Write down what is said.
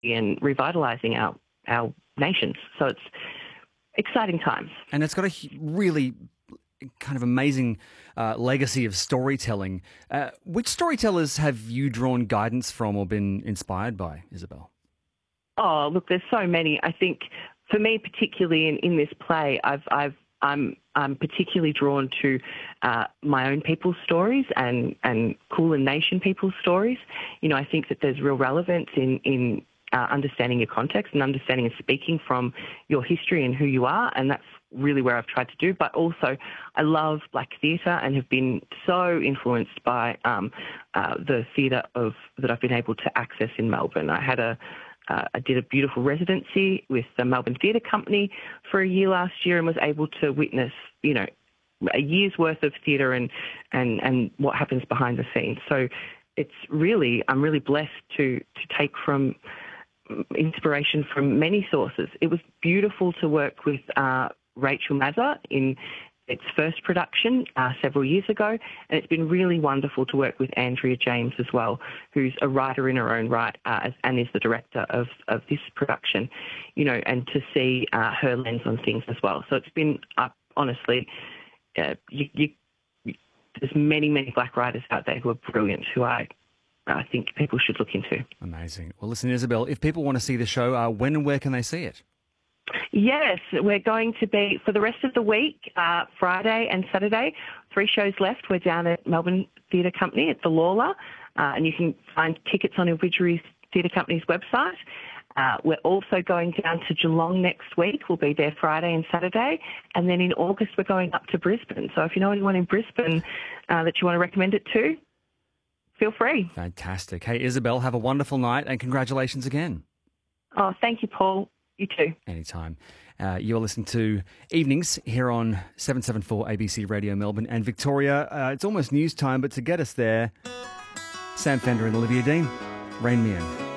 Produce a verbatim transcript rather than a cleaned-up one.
and revitalising our, our nations. So it's exciting times. And it's got a really kind of amazing uh, legacy of storytelling. Uh, which storytellers have you drawn guidance from or been inspired by, Isabel? Oh, look, there's so many. I think for me, particularly in, in this play, I've, I've, I'm, I'm particularly drawn to uh, my own people's stories and, and Kulin Nation people's stories. You know, I think that there's real relevance in, in uh, understanding your context and understanding and speaking from your history and who you are, and that's really where I've tried to do. But also, I love black theatre and have been so influenced by um, uh, the theatre of that I've been able to access in Melbourne. I had a Uh, I did a beautiful residency with the Melbourne Theatre Company for a year last year and was able to witness, you know, a year's worth of theatre and, and, and what happens behind the scenes. So it's really, I'm really blessed to, to take from inspiration from many sources. It was beautiful to work with uh, Rachel Mazza in its first production uh, several years ago, and it's been really wonderful to work with Andrea James as well, who's a writer in her own right uh, and is the director of, of this production, you know, and to see uh, her lens on things as well. So it's been, uh, honestly, uh, you, you, there's many, many black writers out there who are brilliant, who I, I think people should look into. Amazing. Well, listen, Isabel, if people want to see the show, uh, when and where can they see it? Yes, we're going to be, for the rest of the week, uh, Friday and Saturday, three shows left. We're down at Melbourne Theatre Company at the Lawler, uh, and you can find tickets on Obituaries Theatre Company's website. Uh, we're also going down to Geelong next week. We'll be there Friday and Saturday. And then in August, we're going up to Brisbane. So if you know anyone in Brisbane uh, that you want to recommend it to, feel free. Fantastic. Hey, Isabel, have a wonderful night and congratulations again. Oh, thank you, Paul. You too. Anytime. Uh, you're listening to Evenings here on seven seventy-four A B C Radio Melbourne and Victoria. Uh, it's almost news time, but to get us there, Sam Fender and Olivia Dean, Rain Me In.